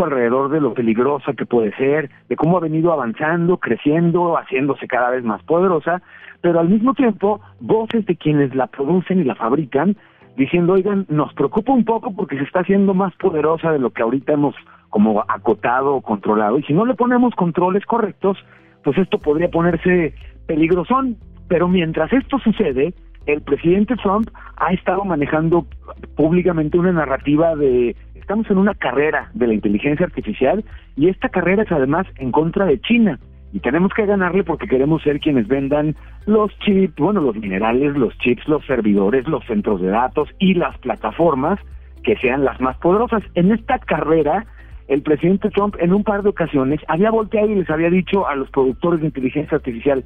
discurso alrededor de lo peligrosa que puede ser, de cómo ha venido avanzando, creciendo, haciéndose cada vez más poderosa, pero al mismo tiempo voces de quienes la producen y la fabrican, diciendo, oigan, nos preocupa un poco porque se está haciendo más poderosa de lo que ahorita hemos como acotado o controlado, y si no le ponemos controles correctos, pues esto podría ponerse peligrosón. Pero mientras esto sucede, el presidente Trump ha estado manejando públicamente una narrativa de estamos en una carrera de la inteligencia artificial, y esta carrera es además en contra de China, y tenemos que ganarle porque queremos ser quienes vendan los chips, los minerales, los chips, los servidores, los centros de datos y las plataformas que sean las más poderosas. En esta carrera, el presidente Trump en un par de ocasiones había volteado y les había dicho a los productores de inteligencia artificial,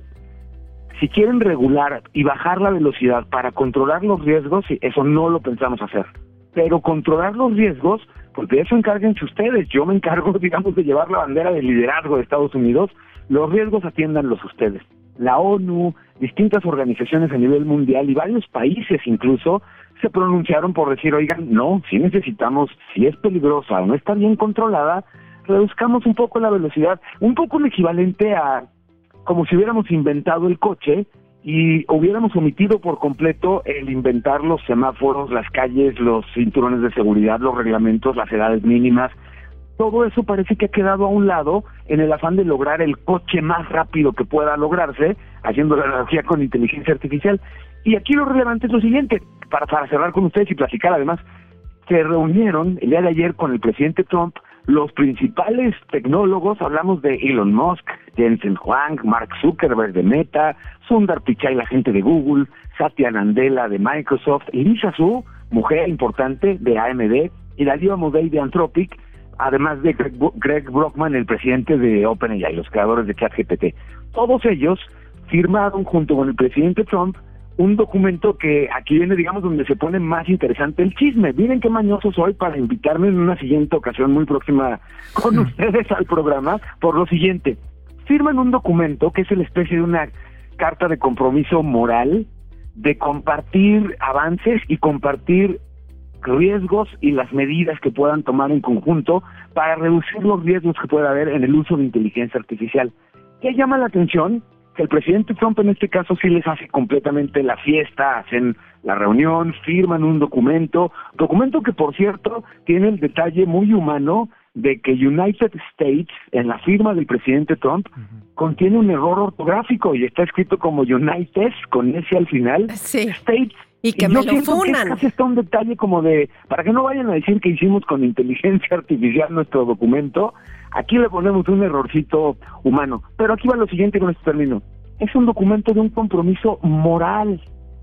si quieren regular y bajar la velocidad para controlar los riesgos, eso no lo pensamos hacer. Pero controlar los riesgos, porque de eso encárguense ustedes, yo me encargo, digamos, de llevar la bandera del liderazgo de Estados Unidos, los riesgos atiéndanlos ustedes. La ONU, distintas organizaciones a nivel mundial y varios países incluso se pronunciaron por decir, oigan, no, si necesitamos, si es peligrosa o no está bien controlada, reduzcamos un poco la velocidad, un poco el equivalente a como si hubiéramos inventado el coche y hubiéramos omitido por completo el inventar los semáforos, las calles, los cinturones de seguridad, los reglamentos, las edades mínimas. Todo eso parece que ha quedado a un lado en el afán de lograr el coche más rápido que pueda lograrse, haciendo la analogía con inteligencia artificial. Y aquí lo relevante es lo siguiente, para cerrar con ustedes y platicar además, se reunieron el día de ayer con el presidente Trump los principales tecnólogos, hablamos de Elon Musk, Jensen Huang, Mark Zuckerberg de Meta, Sundar Pichai, la gente de Google, Satya Nadella de Microsoft, Lisa Su, mujer importante de AMD, y Darío Amodei de Anthropic, además de Greg Brockman, el presidente de OpenAI, los creadores de ChatGPT. Todos ellos firmaron junto con el presidente Trump un documento que aquí viene, digamos, donde se pone más interesante el chisme. Miren qué mañoso soy para invitarme en una siguiente ocasión muy próxima con ustedes al programa, por lo siguiente. Firman un documento que es la especie de una carta de compromiso moral de compartir avances y compartir riesgos y las medidas que puedan tomar en conjunto para reducir los riesgos que pueda haber en el uso de inteligencia artificial. ¿Qué llama la atención? Que el presidente Trump en este caso sí les hace completamente la fiesta, hacen la reunión, firman un documento que por cierto tiene el detalle muy humano de que United States, en la firma del presidente Trump, contiene un error ortográfico y está escrito como United, con S al final, sí. States. Y que me lo funan. Que casi está un detalle como de, para que no vayan a decir que hicimos con inteligencia artificial nuestro documento, aquí le ponemos un errorcito humano. Pero aquí va lo siguiente con este término. Es un documento de un compromiso moral.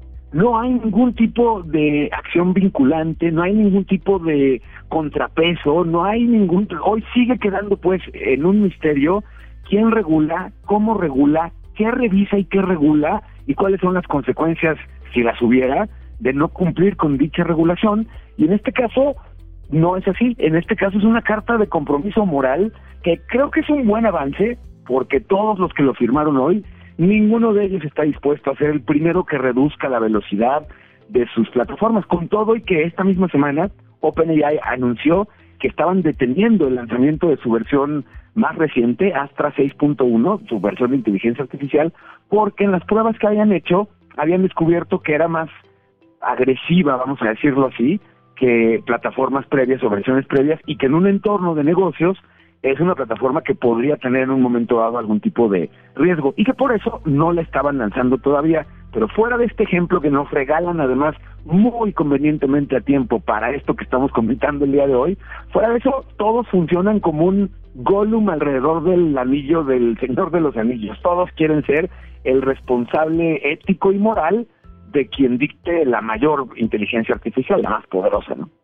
No hay ningún tipo de acción vinculante, no hay ningún tipo de contrapeso, no hay ningún... Hoy sigue quedando pues en un misterio quién regula, cómo regula, qué revisa y qué regula, y cuáles son las consecuencias, si las hubiera, de no cumplir con dicha regulación. Y en este caso no es así. En este caso es una carta de compromiso moral que creo que es un buen avance, porque todos los que lo firmaron hoy, ninguno de ellos está dispuesto a ser el primero que reduzca la velocidad de sus plataformas, con todo y que esta misma semana OpenAI anunció que estaban deteniendo el lanzamiento de su versión más reciente, Astra 6.1, su versión de inteligencia artificial, porque en las pruebas que habían hecho habían descubierto que era más agresiva, vamos a decirlo así, que plataformas previas o versiones previas, y que en un entorno de negocios es una plataforma que podría tener en un momento dado algún tipo de riesgo, y que por eso no la estaban lanzando todavía. Pero fuera de este ejemplo que nos regalan además muy convenientemente a tiempo para esto que estamos comentando el día de hoy, fuera de eso todos funcionan como un Gollum alrededor del anillo del Señor de los Anillos. Todos quieren ser el responsable ético y moral de quien dicte la mayor inteligencia artificial, la más poderosa, ¿no?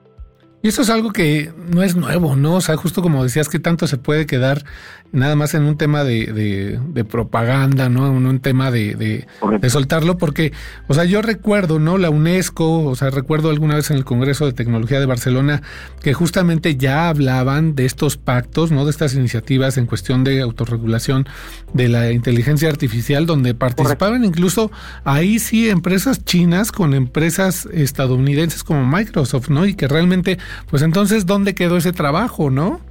Y eso es algo que no es nuevo, ¿no? O sea, justo como decías, que tanto se puede quedar nada más en un tema de propaganda, ¿no? En un tema de soltarlo, porque, o sea, yo recuerdo, ¿no? La UNESCO, o sea, recuerdo alguna vez en el Congreso de Tecnología de Barcelona que justamente ya hablaban de estos pactos, ¿no? De estas iniciativas en cuestión de autorregulación de la inteligencia artificial, donde participaban incluso ahí sí empresas chinas con empresas estadounidenses como Microsoft, ¿no? Y que realmente, pues entonces, ¿dónde quedó ese trabajo, no?